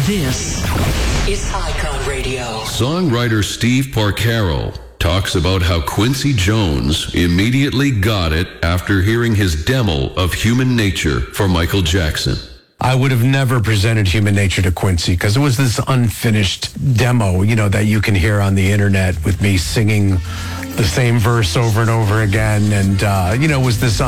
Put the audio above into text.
This is Icon Radio. Songwriter Steve Porcaro talks about how Quincy Jones immediately got it after hearing his demo of Human Nature for Michael Jackson. I would have never presented Human Nature to Quincy because it was this unfinished demo, that you can hear on the internet with me singing the same verse over and over again. And, it was this